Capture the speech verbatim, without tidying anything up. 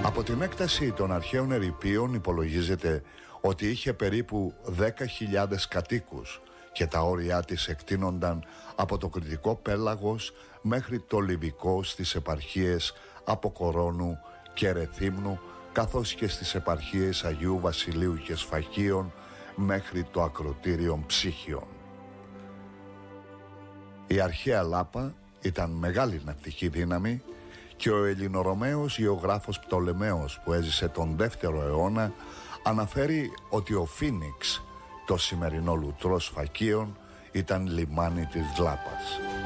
Από την έκταση των αρχαίων ερειπίων υπολογίζεται ότι είχε περίπου δέκα χιλιάδες κατοίκους και τα όρια της εκτείνονταν από το Κρητικό πέλαγος μέχρι το Λιβικό στις επαρχίες Αποκορώνου και Ρεθύμνου, καθώς και στις επαρχίες Αγίου Βασιλείου και Σφακίων μέχρι το ακροτήριο Ψύχιον. Η αρχαία Λάπα ήταν μεγάλη ναυτική δύναμη και ο Ελληνορωμαίος γεωγράφος Πτολεμαίος, που έζησε τον δεύτερο αιώνα, αναφέρει ότι ο Φίνιξ, το σημερινό λουτρό Σφακίων, ήταν λιμάνι της Λάπας.